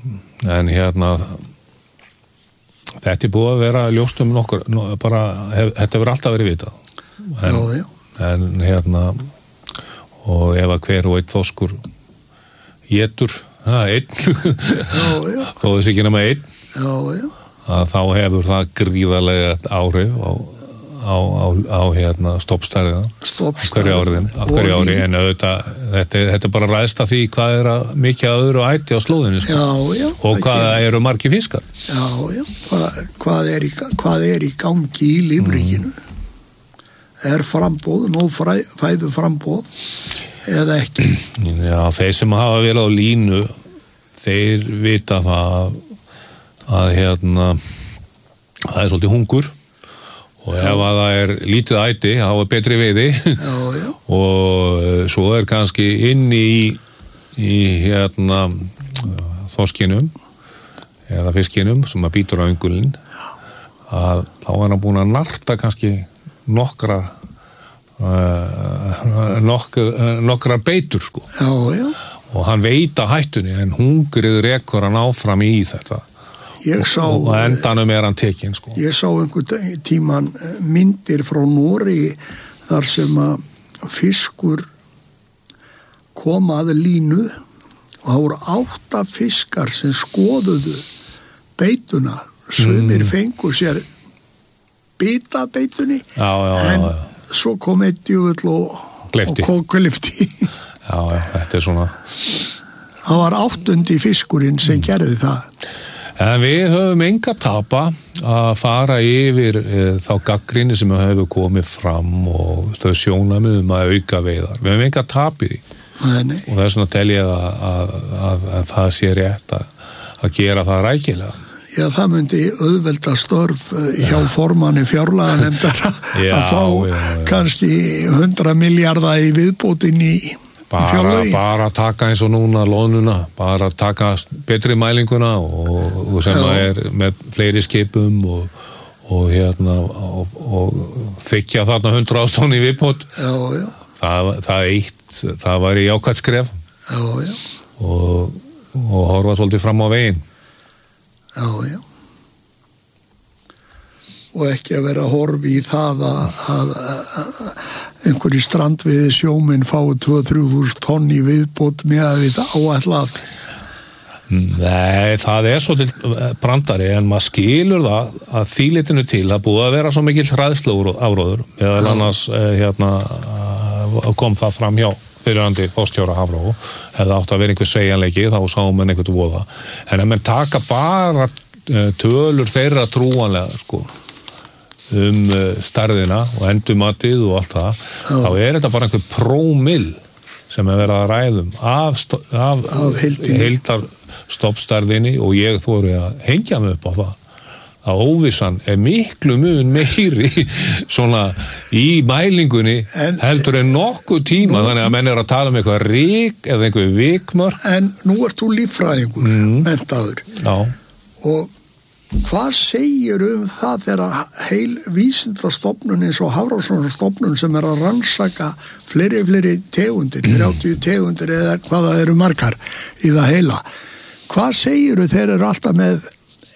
þetta búið að vera ljóst nokkur, þetta hefur alltaf verið vitað. En og ef að hver og einn þorskur étur, einn, þó þess ekki nema einn, að þá hefur það gríðarlega áhrif á stoppstærðina hverju ári en auðvitað, þetta bara ræðst af því hvað mikið að öðru æti á slóðinni og hvað eru margir fiskar hvað er í gangi í lífríkinu framboð, fæðu framboð eða ekki Já, þeir sem hafa verið á línu þeir vita það að það svolítið hungur og ef að það lítið æti þá betri veiði og svo kannski inni í þorskinum eða fiskinum sem að bítur á öngulinn að þá hann búin að narta kannski nokkrar beitur sko og hann veit að hættunni en hungrið rekur hann áfram í þetta og endanum hann tekinn sko. Ég sá einhvern tíman myndir frá Noregi þar sem að fiskur kom að línu og það voru 8 fiskar sem skoðuðu beituna sumir fengu sér bita beitunni en svo kom eitt djöfull og kókulifti Já, þetta svona það var 8. fiskurinn sem gerði það En við höfum enga tapa að fara yfir þá gagnrýni sem hefur komið fram og þau sjónarmið að auka veiðar. Við höfum enga tap í því. Nei. Og það svona tel ég að það sé rétt að gera það rækilega. Já, það myndi auðvelda störf hjá formanni fjárlaganefndar að fá kannski 100 milljarða í viðbótin í bara taka eins og núna loðnuna, bara taka betri mælinguna og sem með fleiri skipum og þykja þarna 100 tonni í viðbót það var í jákvætt skref og horfa svolítið fram á veginn Já og ekki að vera að horfi í það að einhverjir strandveiði sjómenn fái 2-3 tonn í viðbót með að við áætlað. Nei, það svolítið brandari en maður skilur það að þýlitinu til það búið að vera svo mikill hræðslu áróður meðal annars kom það fram hjá fyrirhandi fórstjóra Hafró hefði átt að vera einhver segjanleiki þá sáum menn einhvern voða en ef menn taka bara tölur þeirra trúanlega sko stærðina og endumatið og allt það þá þetta bara einhver prómill sem verið að ræðum af heildar stoppstærðinni og ég þori að hengja mig upp á það að óvissan miklu mun meiri svona í mælingunni heldur en nokkuð tíma þannig að menn að tala um eitthvað rík eða einhver vikmörk En nú ert þú líffræðingur menntaður og hvað segir það þegar heil vísindastofnun eins og Hafrannsóknastofnun sem að rannsaka fleiri tegundir 30 tegundir eða hvaða eru margar í það heila hvað segir þeir eru alltaf með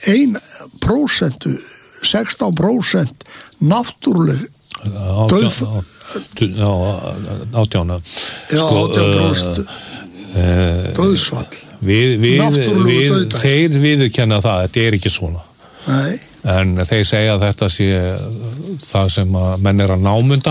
1% 16% náttúruleg 18% döðsfall þeir viðurkenna það þetta ekki svona Nei. en þeir segja að þetta sé það sem að menn að námunda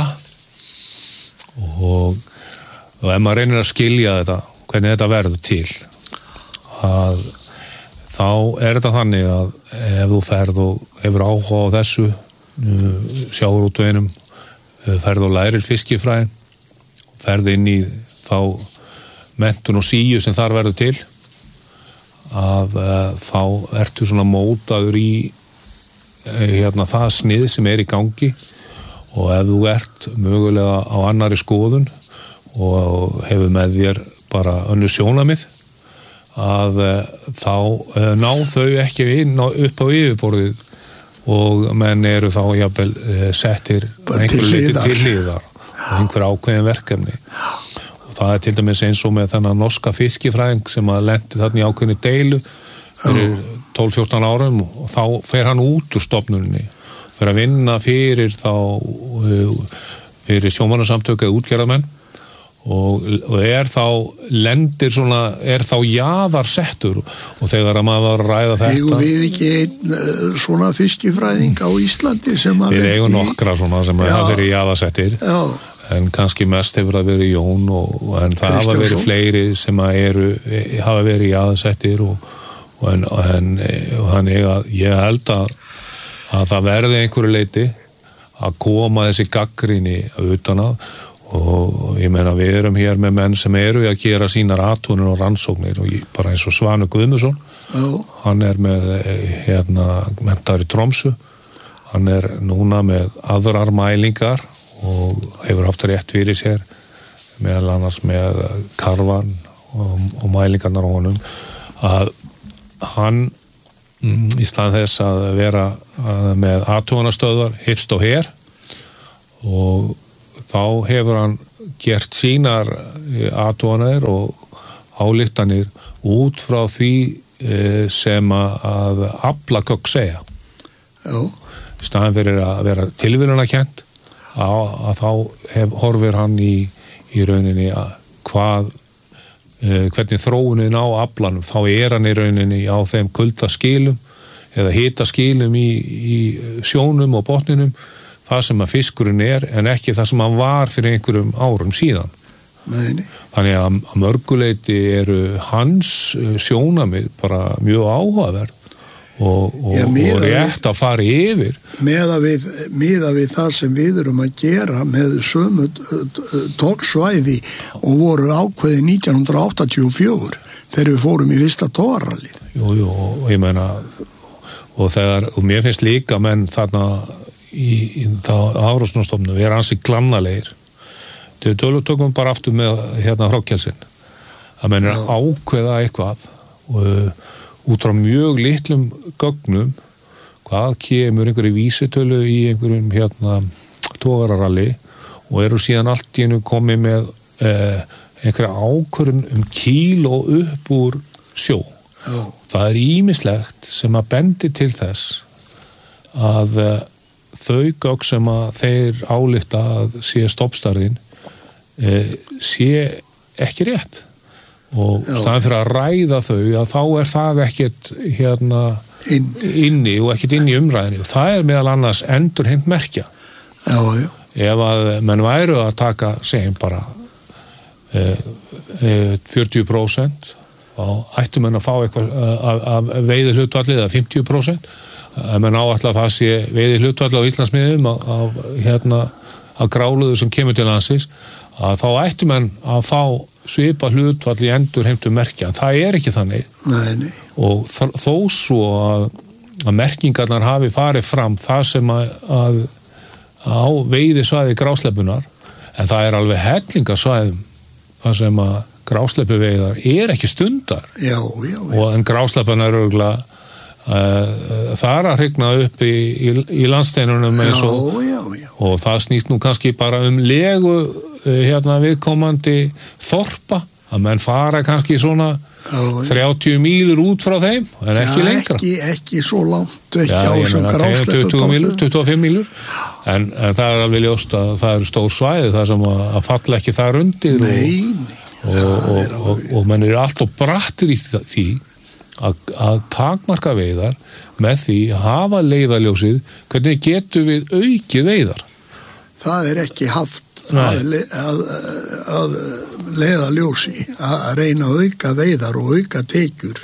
og ef maður reynir að skilja þetta hvernig þetta verður til að þá þetta þannig að ef þú ferð og hefur áhuga á þessu sjávarútveginum ferð og lærir fiskifræðin ferð inn í þá menntun og síu sem þar verður til að þá ertu svona mótaður í það snið sem í gangi og ef þú ert mögulega á annari skoðun og hefur með þér bara önnur sjónarmið að þá ná þau ekki inn upp á yfirborðið og menn eru þá jafnvel settir einhver leyti til hliðar og einhver ákveðin verkefni það til dæmis eins og með þennan norska fiskifræðing sem að lendi þarna í ákveðinni deilu fyrir 12-14 árum og þá fer hann út úr stofnuninni fyrir að vinna fyrir sjómannasamtök eða útgerðarmenn og lendir svona, þá jaðarsettur og þegar að maður var að ræða þetta. Eigum við ekki einn svona fiskifræðing á Íslandi sem að við eigum nokkra svona sem hafa verið jaðarsettir. Já. En kannski mest hefur það verið Jón en það hafa verið fleiri sem hafa verið jaðarsettir en ég held að það verði einhverju leyti að koma þessi gagnrýni utan að og ég meina við erum hér með menn sem að gera sínar athuganir og rannsóknir og bara eins og Svanur Guðmundsson hann með menntaður í Tromsö hann núna með aðrar mælingar og hefur haft rétt fyrir sér meðal annars með karfan og mælingarnar á honum að hann í stað þess að vera með athuganastöðvar hipst og her og þá hefur hann gert sínar athuganir og ályktanir út frá því sem að aflagögn segja. Já. Í staðinn fyrir að vera tilviljunarkennt að þá horfir hann í rauninni að hvernig þróunin á aflanum, þá hann í rauninni á þeim kuldaskilum eða hitaskilum í sjónum og botninum það sem að fiskurinn en ekki það sem hann var fyrir einhverjum árum síðan. Nei. Þannig að mörguleyti eru hans sjónamið bara mjög áhugaverð og rétt að fara yfir. Miðað við það sem við erum að gera með sömu togsvæði og voru ákveði 1984 þegar við fórum í fyrsta togarrallið. Jú, og ég meina og mér finnst líka menn þarna í Hafrannsóknastofnun við ansi glannalegir tökum bara aftur með Hrokkelsinn að menn ákveða eitthvað og út frá mjög litlum gögnum hvað kemur einhverju vísitölu í einhverjum togararalli og eru síðan allt í einu komið með einhverja ákvörðun kíló upp úr sjó. Það ýmislegt sem að bendi til þess að þau gögn sem að þeir álykta að sé stofnstærðin sé ekki rétt og staðan fyrir að ræða þau að þá það ekkert inni og ekkert inni í umræðinu. Það meðal annars endurheimt merkja. Já. Ef að menn væru að taka segjum bara 40% þá ættu menn að fá eitthvað af veiði hlutfallið eða 50% menn áætla að það sé veiði hlutfall á Íslandsmiðum af gráluðu sem kemur til landsins að þá ættu menn að fá svipa hlutfall í endurheimtu merkja. Það ekki þannig. Nei. Og þó svo að merkingarnar hafi farið fram það sem að á veiðisvæði grásleppunar en það alveg hellingasvæðum það sem að grásleppuveiðar ekki stundar. Já. Og en grásleppunar örugglega það að hrygna upp í landsteinunum eins og það snýst nú kannski bara legu viðkomandi þorpa að menn fara kannski svona 30 mílur út frá þeim en ekki lengra. Ekki svo langt ekki á sem grásleppu 25 mílur en það alveg ljóst að það stór svæði það sem að falla ekki þar undir og menn alltaf brattir í því að takmarka veiðar með því að hafa leiðarljósið hvernig getum við aukið veiðar. Það ekki haft að leiðarljósi að reyna að auka veiðar og auka tekjur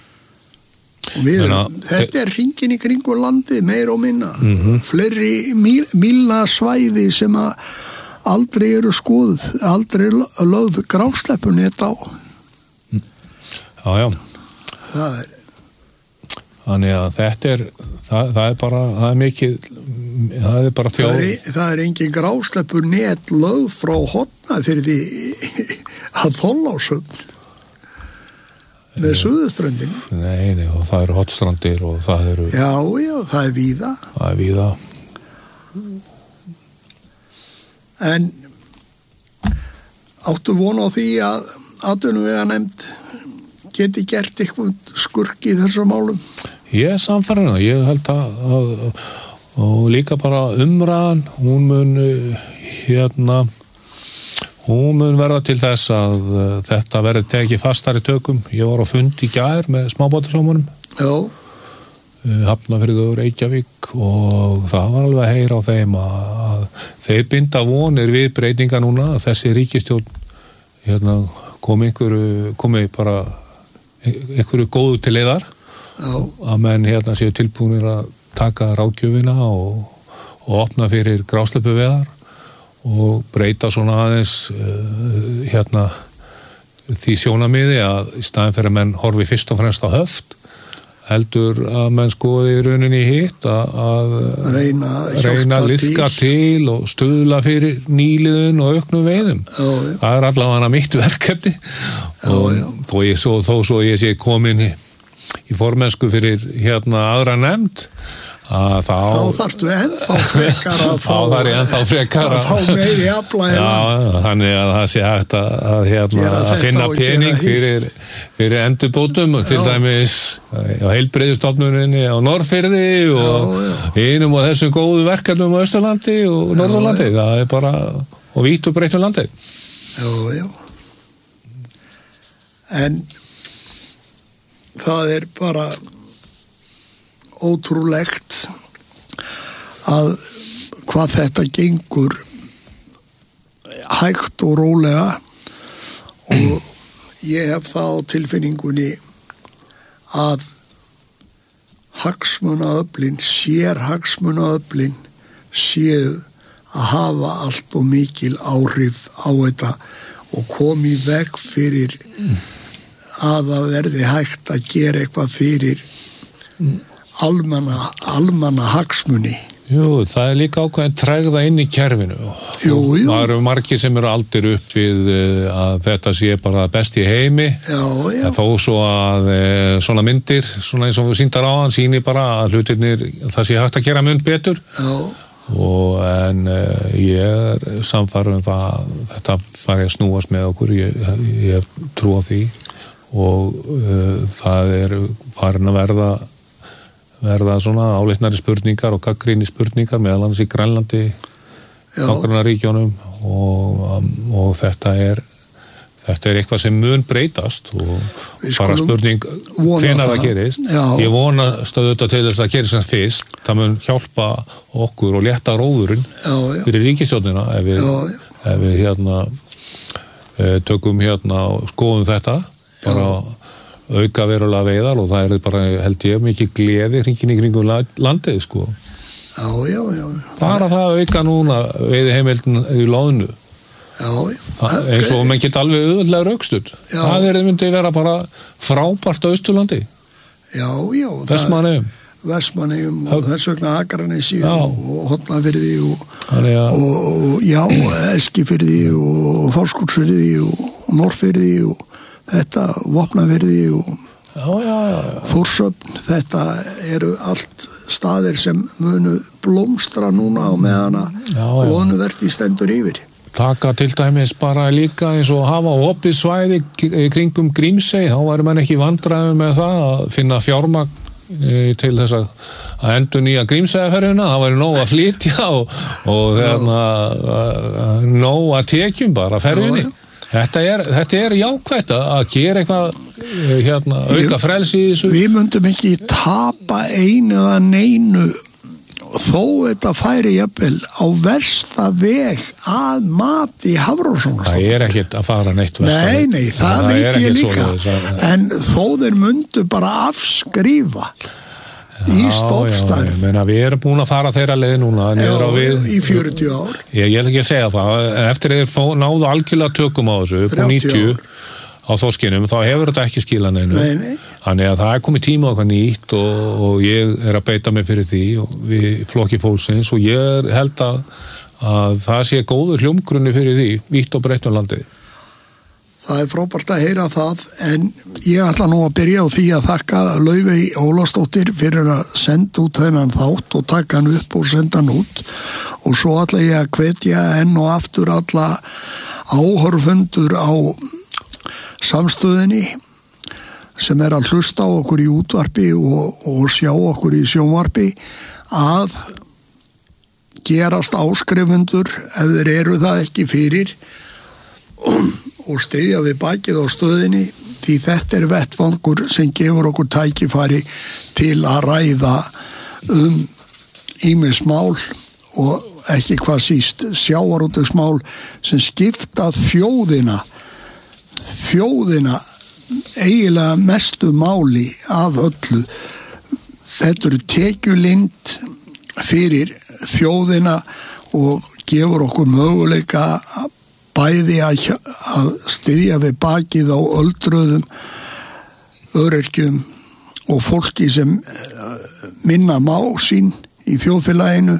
og þetta hringin í kringu landið meir og minna fleiri mílna svæði sem að aldrei eru skoðuð aldrei lögð grásleppun þetta á. Já. Þannig að þetta það bara það mikið það bara það engin grásleppur net lögð frá Hornafirði að Þorlákshöfn með Suðurströndinni. Nei, og það eru Hornstrandir og það eru Já, það víða. Það víða. En áttu von á því að atvinnuveganefnd geti gert eitthvað skurk í þessum málum? Ég sannfærður ég held að og líka bara umræðan hún mun Hún mun verða til þess að þetta verði tekið fastari tökum. Ég var á fund í gær með smábátasámunum. Já. Hafnarfirði og Reykjavík og það var alveg að heyra á þeim að þeir binda vonir við breytinga núna. Þessi ríkisstjórn komi bara einhverju góðu til leiðar. Já. Að menn séu tilbúnir að taka ráðgjöfina og opna fyrir grásleppuveðar og breyta svona aðeins því sjónarmiði að í staðinn fyrir að menn horfi fyrst og fremst á höft heldur að menn skoði í rauninni hitt að reyna að liðka til og stuðla fyrir nýliðun og auknum veiðum. Það er allavega mitt verkefni og þó svo ég sé komin í formennsku fyrir aðra nefnd að þá þarftu ennþá frekar að fá meiri afla þannig að það sé hægt að finna pening fyrir endurbótum til dæmis á heilbrigðisstofnuninni á Norðfirði og einum og þessum góðu verkefnum á Austurlandi og Norðurlandi það er bara og vítt og breytt landi. Já. En það er bara ótrúlegt að hvað þetta gengur hægt og rólega og ég hef það á tilfinningunni að hagsmunaöflin, sérhagsmunaöflin séu að hafa allt og mikil áhrif á þetta og komi í veg fyrir að það verði hægt að gera eitthvað fyrir almanna hagsmuni. Jú, það er líka ákveðin tregða inn í kerfinu. Jú. Það eru margir sem eru aldir upp við að þetta sé bara best í heimi. Já. En þó svo að svona myndir, svona eins og við sýndar á hann, sýni bara að hlutirnir, það sé hægt að gera mun betur. Já. En ég er samfærður það þetta fari að snúast með okkur, ég trú á því og það er farin að verða svona áleitnari spurningar og gagnrýni spurningar meðal annars í Grænlandi nágrannaríkjunum og þetta er eitthvað sem mun breytast og bara spurning hvenær það gerist. Ég vona auðvitað til þess að gerist sem fyrst, það mun hjálpa okkur og létta róðurinn fyrir ríkisstjórnina ef við tökum og skoðum þetta bara auka verulega veiðar og það er bara held ég mikið gleði hringinn í kringum landið sko. Já. Bara það að auka núna veiðiheimildin í loðnu. Eins og menn geta alveg auðveldlega rökstudd. Það myndi vera bara frábært á Austurlandi. Já. Vestmannaeyjum og þess vegna Akranesi og Hornafirði og Eskifirði og Fáskrúðsfirði og Norðfirði og þetta Vopnafirði og Þórshöfn, þetta eru allt staðir sem munu blómstra núna á meðan að loðnuvertíð stendur yfir. Taka til dæmis bara líka eins og hafa opið svæði kringum Grímsey, þá væri mann ekki vandræður með það að finna fjármagn til þess að endurnýja Grímseyjarferjuna, það væri nóg að flytja og nóg að tekjum bara ferjunni. Þetta er jákvætt að gera eitthvað auka frelsi í þessu. Við myndum ekki tapa einu eða neinu þó þetta færi jafnvel á versta veg að mati Hafránssonarstofnunar. Það er ekkert að fara neitt versta veg. Nei, það veit ég líka. En þó þeir myndu bara afskrifa í stofnstærð. Við erum búin að fara þeirra leið núna í 40 ár. Ég vil ekki segja það. Eftir að þeir náðu algjörlega tökum á þessu upp á 90 á þorskinum, þá hefur þetta ekki skilað neinu. Þannig að það er komið tíma okkar nýtt og ég er að beita mig fyrir því og við flokki fólksins og ég held að það sé góður hljómgrunni fyrir því vítt og breytt landið. Það er frábært að heyra það, en ég ætla nú að byrja á því að þakka Laufey Ólafsdóttur fyrir að senda út þennan þátt og taka hann upp og senda hann út og svo ætla ég að hvetja enn og aftur alla áhorfundur á samstöðinni sem er að hlusta á okkur í útvarpi og sjá okkur í sjónvarpi að gerast áskrifundur ef þeir eru það ekki fyrir og styðja við bakið á stöðinni, því þetta vettvangur sem gefur okkur tækifæri til að ræða ýmis mál og ekki hvað síst sjávarútvegsmál sem skipta þjóðina eiginlega mestu máli af öllu. Þetta tekjulind fyrir þjóðina og gefur okkur möguleika bæði að styðja við bakið á öldruðum, öryrkjum og fólki sem minna má sín í þjóðfélaginu,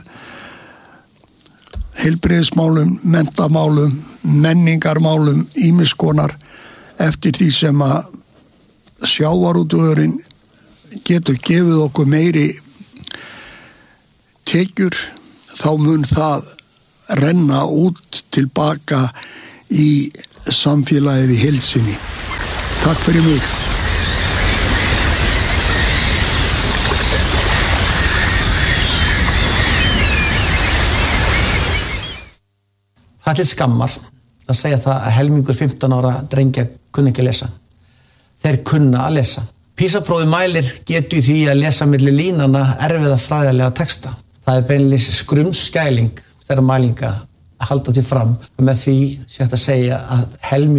heilbrigðismálum, menntamálum, menningarmálum, ýmiss konar, eftir því sem að sjávarútvegurinn getur gefið okkur meiri tekjur, þá mun það renna út tilbaka í samfélagið í heild sinni. Takk fyrir mig. Það skammar að segja það að helmingur 15 ára drengja kunni ekki að lesa. Þeir kunna að lesa. PISA-prófið mælir getu í því að lesa milli línanna erfiða fræðilega texta. Það beinlínis skrumskæling þeirra mælinga að halda til fram. Með því sé hægt að segja að helmingur